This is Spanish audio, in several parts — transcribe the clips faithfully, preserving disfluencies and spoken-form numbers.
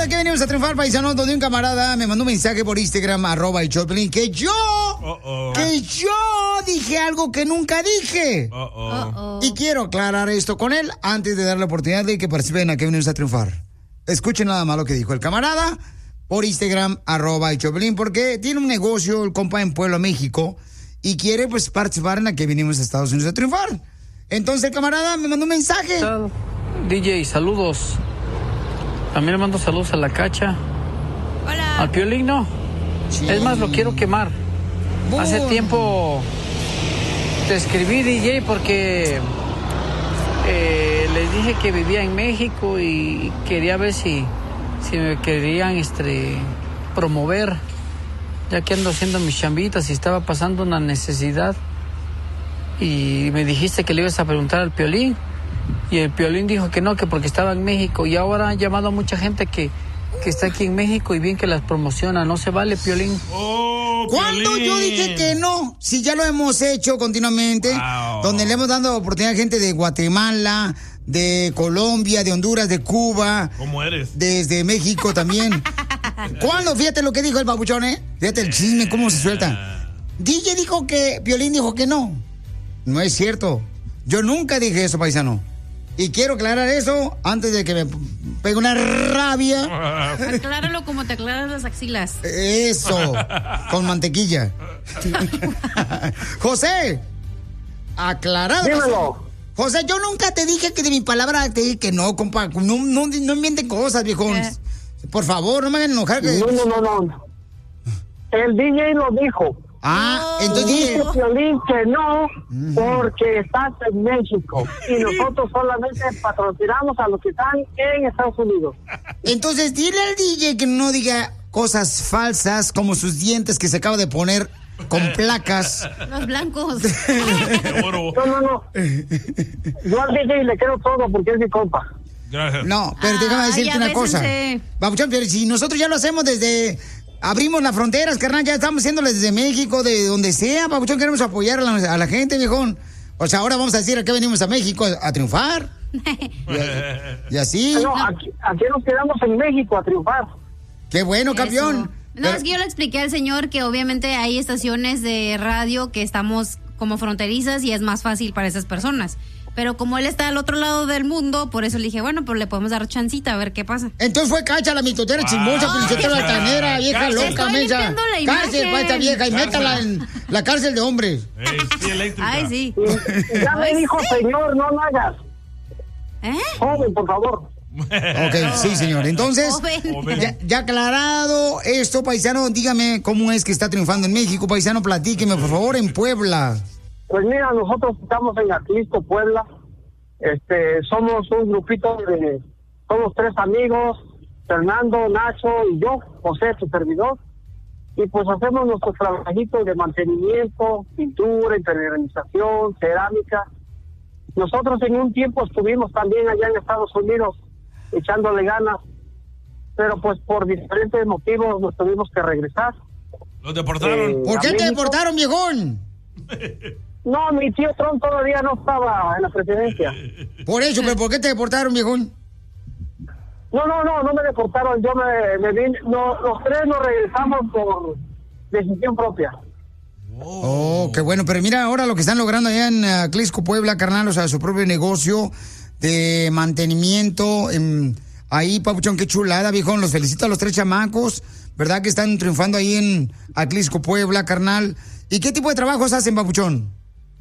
aquí venimos a triunfar, paisanos, donde un camarada me mandó un mensaje por Instagram, arroba el Choplin, que yo, Uh-oh. que yo dije algo que nunca dije. Uh-oh. Y quiero aclarar esto con él antes de darle la oportunidad de que participen aquí venimos a triunfar. Escuchen nada más lo que dijo el camarada por Instagram, arroba el Choplin, porque tiene un negocio, el compa, en Puebla, México, y quiere pues participar en la que venimos a Estados Unidos a triunfar. Entonces el camarada me mandó un mensaje. D J, saludos. También le mando saludos a la Cacha. Hola. Al Piolín, no. Sí. Es más, lo quiero quemar. Boom. Hace tiempo te escribí, D J, porque eh, les dije que vivía en México y quería ver si, si me querían este, promover, ya que ando haciendo mis chambitas y estaba pasando una necesidad. Y me dijiste que le ibas a preguntar al Piolín. Y el Piolín dijo que no, que porque estaba en México. Y ahora han llamado a mucha gente que, que está aquí en México y bien que las promociona. No se vale, Piolín. Oh, ¿cuándo yo dije que no? Si ya lo hemos hecho continuamente. Wow. Donde le hemos dado oportunidad a gente de Guatemala, de Colombia, de Honduras, de Cuba. ¿Cómo eres? Desde México también. ¿Cuándo? Fíjate lo que dijo el babuchón, ¿eh? Fíjate el chisme, cómo se suelta. D J dijo que, Piolín dijo que no. No es cierto. Yo nunca dije eso, paisano. Y quiero aclarar eso antes de que me pegue una rabia. Acláralo como te aclaras las axilas. Eso, con mantequilla. José, aclarado. Dímelo. José, yo nunca te dije que de mi palabra te dije que no, compa. No, no, no inventen cosas, viejón. ¿Eh? Por favor, no me hagan enojar. Que... No, no, no, no. El D J lo dijo. Ah, entonces dice Piolín que no, porque estás en México y nosotros solamente patrocinamos a los que están en Estados Unidos. Entonces dile al D J que no diga cosas falsas como sus dientes que se acaba de poner con placas. Los blancos. No, no, no. Yo al D J le quiero todo porque es mi compa. Gracias. No, pero ah, déjame decirte una cosa. Babuchón, pero si nosotros ya lo hacemos desde... Abrimos las fronteras, carnal, ya estamos haciéndolo desde México, de donde sea, papuchón, queremos apoyar a la, a la gente, viejón. O sea, ahora vamos a decir a qué venimos a México, a, a triunfar. y, y así. No, aquí, aquí nos quedamos en México a triunfar. Qué bueno, campeón. Eso. No, pero... es que yo le expliqué al señor que obviamente hay estaciones de radio que estamos como fronterizas y es más fácil para esas personas. Pero como él está al otro lado del mundo, por eso le dije, bueno, pues le podemos dar chancita a ver qué pasa. Entonces fue Cacha, la mitotera chismosa, oh, pinchotera altanera, vieja cárcel. loca, mensa. Cárcel para esta vieja y métala en la cárcel de hombres. Hey, sí, eléctrica. Ay, sí. Ya me dijo, señor, no lo hagas. ¿Eh? Joven, por favor. Ok, sí, señor. Entonces, ya, ya aclarado esto, paisano, dígame cómo es que está triunfando en México, paisano, platíqueme, por favor, en Puebla. Pues mira, nosotros estamos en Atlisco, Puebla. Este, somos un grupito de, somos tres amigos, Fernando, Nacho y yo, José, su servidor. Y pues hacemos nuestros trabajitos de mantenimiento, pintura, impermeabilización, cerámica. Nosotros en un tiempo estuvimos también allá en Estados Unidos echándole ganas, pero pues por diferentes motivos nos tuvimos que regresar. ¿Los deportaron? Eh, ¿Por qué te deportaron, viejón? No, mi tío Trump todavía no estaba en la presidencia. Por eso, pero ¿por qué te deportaron, viejón? No, no, no, no me deportaron. Yo me, me vine, no, los tres nos regresamos por decisión propia. Oh, qué bueno. Pero mira ahora lo que están logrando allá en Atlisco, Puebla, carnal, o sea, su propio negocio de mantenimiento. En, ahí, papuchón, qué chulada, viejón. Los felicito a los tres chamacos, ¿verdad? Que están triunfando ahí en Atlisco, Puebla, carnal. ¿Y qué tipo de trabajos hacen, papuchón?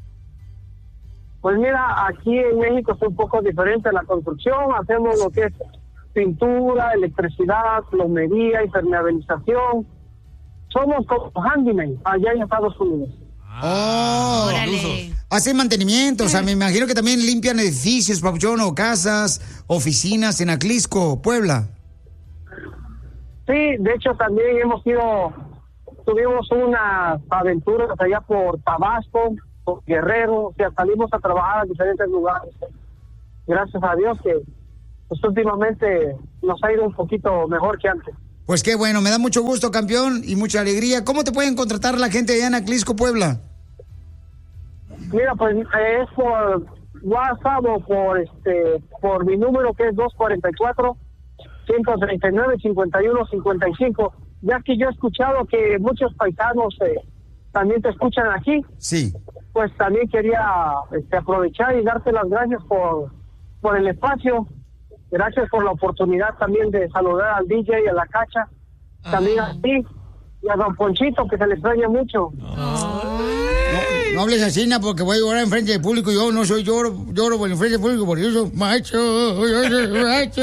Pues mira, aquí en México es un poco diferente la construcción. Hacemos lo que es pintura, electricidad, plomería, impermeabilización. Somos como handyman allá en Estados Unidos. Oh, hacen mantenimiento, o sea, me imagino que también limpian edificios, papuchón, o casas, oficinas en Atlisco, Puebla. Sí, de hecho también hemos ido, tuvimos unas aventuras allá por Tabasco, por Guerrero, o sea, salimos a trabajar a diferentes lugares. Gracias a Dios que pues últimamente nos ha ido un poquito mejor que antes. Pues qué bueno, me da mucho gusto, campeón, y mucha alegría. ¿Cómo te pueden contratar la gente allá en Atlisco, Puebla? Mira, pues es por WhatsApp o por este por mi número que es dos cuatro cuatro, ciento treinta y nueve, cincuenta y uno cincuenta y cinco. Ya que yo he escuchado que muchos paisanos eh, también te escuchan aquí. Sí. Pues también quería este, aprovechar y darte las gracias por, por el espacio. Gracias por la oportunidad también de saludar al D J y a la Cacha. También a ti y a don Ponchito, que se le extraña mucho. No, no hables así, na, porque voy a llorar en frente del público. Yo no soy lloro, lloro en frente del público, por eso, macho, yo soy macho.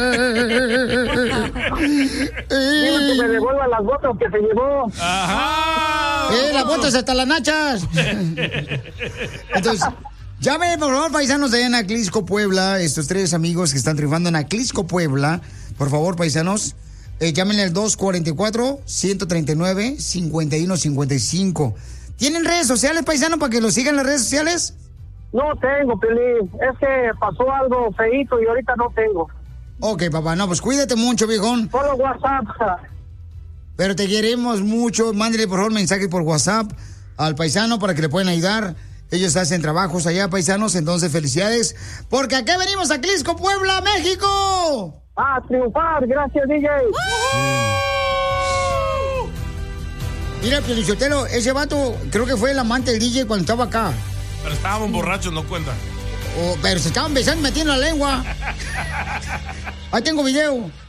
Dile que me devuelva las botas que se llevó. Ajá. Eh, las botas hasta las nachas. Entonces, llamen, por favor, paisanos de Aclisco, Puebla, estos tres amigos que están triunfando en Aclisco, Puebla. Por favor, paisanos, eh, llámenle al dos cuarenta y cuatro, ciento treinta y nueve, cincuenta y uno cincuenta y cinco. ¿Tienen redes sociales, paisano, para que los sigan en las redes sociales? No tengo, Pelín. Es que pasó algo feíto y ahorita no tengo. Ok, papá, no, pues cuídate mucho, viejón. Solo WhatsApp. Pero te queremos mucho. Mándele, por favor, mensaje por WhatsApp al paisano para que le puedan ayudar. Ellos hacen trabajos allá, paisanos, entonces felicidades. Porque acá venimos a Aclisco, Puebla, México. Ah, triunfar, gracias, D J. Mira, Piolichotelo, ese vato creo que fue el amante del D J cuando estaba acá. Pero estábamos borrachos, no cuenta. Oh, pero se estaban besando, metiendo la lengua. Ahí tengo video.